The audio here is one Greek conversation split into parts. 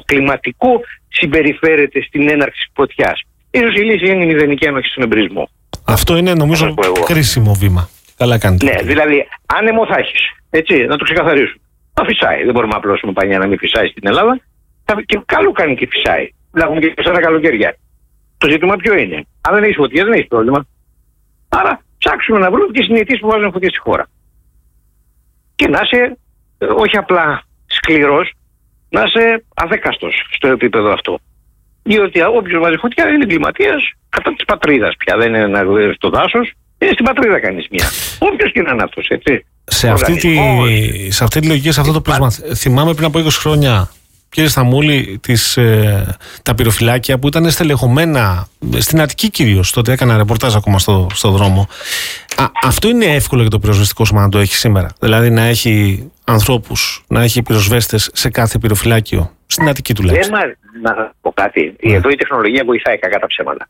κλιματικό συμπεριφέρεται στην έναρξη της φωτιάς. Ίσως η λύση είναι η μηδενική ανοχή στον εμπρισμό. Αυτό είναι νομίζω κρίσιμο βήμα. Καλά κάνετε. Ναι, δηλαδή άνεμο θα έχεις. Έτσι, να το ξεκαθαρίσουμε. Θα φυσάει. Δεν μπορούμε να απλώσουμε πανιά να μην φυσάει στην Ελλάδα. Και καλό κάνει και φυσάει. Να έχουμε και 4 καλοκαίρια. Το ζήτημα ποιο είναι? Αν δεν έχεις φωτιές, δεν έχεις πρόβλημα. Άρα ψάξουμε να βρούμε και συνηθίσεις που βάζουν φωτιές στη χώρα. Και να είσαι όχι απλά σκληρός, να είσαι αδέκαστος στο επίπεδο αυτό. Διότι όποιος βάζει φωτιά είναι εγκληματίας κατά της πατρίδας πια. Δεν είναι στο δάσος, είναι στην πατρίδα κανείς μία. Όποιος και να είναι αυτός, έτσι. Σε αυτή τη λογική, σε αυτό το πρίσμα, θυμάμαι πριν από 20 χρόνια, κύριε Σταμούλη, τα πυροφυλάκια που ήταν στελεχωμένα στην Αττική κυρίως. Τότε έκανα ρεπορτάζ ακόμα στο δρόμο. Αυτό είναι εύκολο για το πυροσβεστικό σώμα να το έχει σήμερα? Δηλαδή να έχει ανθρώπους, να έχει πυροσβέστες σε κάθε πυροφυλάκιο, στην Αττική τουλάχιστον? Να πω κάτι. Εδώ η τεχνολογία βοηθάει κακά τα ψέματα.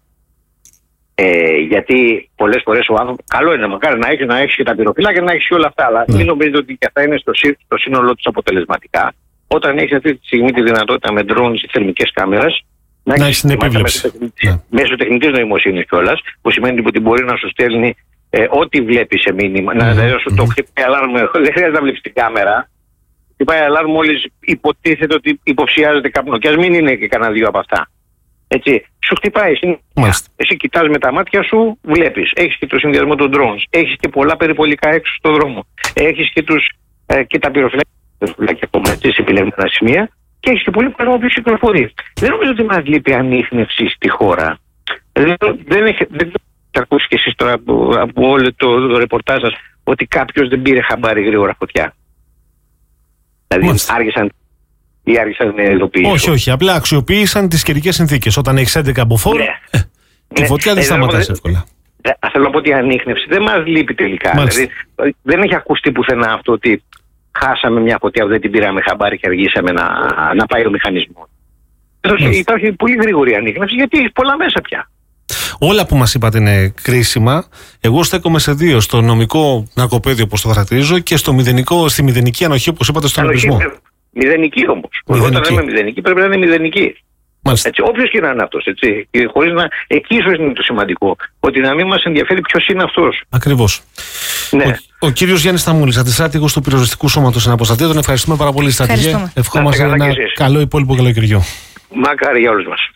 Γιατί πολλές φορές ο άνθρωπος, καλό είναι μακάρι να έχει και τα πυροφυλάκια, να έχει όλα αυτά, αλλά μην νομίζετε ότι και αυτά είναι στο σύνολό τους αποτελεσματικά. Όταν έχεις αυτή τη στιγμή τη δυνατότητα με drones ή θερμικές κάμερες να έχεις την επίβλεψη μέσω τεχνητής νοημοσύνης κιόλας, που σημαίνει ότι μπορεί να σου στέλνει ό,τι βλέπει σε μήνυμα. Να σου το χτυπάει αλάρμ, δεν χρειάζεται να βλέπεις την κάμερα. Χτυπάει αλάρμ μόλις υποτίθεται ότι υποψιάζεται καπνό. Και ας μην είναι και κανένα δύο από αυτά. Έτσι, σου χτυπάει. Εσύ κοιτάς με τα μάτια σου, βλέπεις. Έχεις και το συνδυασμό των drones. Έχεις και πολλά περιπολικά έξω στον δρόμο. Έχεις και τα πυροφυλάκια ακόμα σε επιλεγμένα σημεία. Και έχεις και πολύ κόσμο που κυκλοφορεί. Δεν νομίζω ότι μας λείπει ανίχνευση στη χώρα. Δεν έχετε ακούσει κι εσείς τώρα από όλο το ρεπορτάζ σας ότι κάποιος δεν πήρε χαμπάρι γρήγορα φωτιά? Δηλαδή άργησαν να ειδοποιήσουν. Όχι. Απλά αξιοποίησαν τις καιρικές συνθήκες. Όταν έχεις 11 μποφόρ, τη φωτιά δεν σταματάς εύκολα. Θέλω να πω ότι η ανίχνευση δεν μας λείπει τελικά. Δηλαδή, δεν έχει ακουστεί πουθενά αυτό ότι χάσαμε μια φωτιά που δεν την πήραμε χαμπάρι και αργήσαμε να πάει ο μηχανισμός. Υπάρχει πολύ γρήγορη ανίχνευση γιατί έχει πολλά μέσα πια. Όλα που μας είπατε είναι κρίσιμα. Εγώ στέκομαι σε δύο. Στο νομικό ναρκοπαίδιο, όπως το χαρακτηρίζω, και στη μηδενική ανοχή, όπως είπατε, στον εμπρισμό. Μηδενική όμως. Όταν λέμε μηδενική, πρέπει να είναι μηδενική. Όποιος και να είναι αυτός. Εκεί ίσως είναι το σημαντικό. Ότι να μην μας ενδιαφέρει ποιος είναι αυτός. Ακριβώς. Ναι. Ο κύριος Γιάννης Σταμούλης, αντιστράτηγος του Πυροσβεστικού Σώματος στην Αποστατεία. Τον ευχαριστούμε πάρα πολύ, στρατηγέ. Ευχόμαστε ένα καλό υπόλοιπο καλοκαιριό. Μακάρι για όλους μας.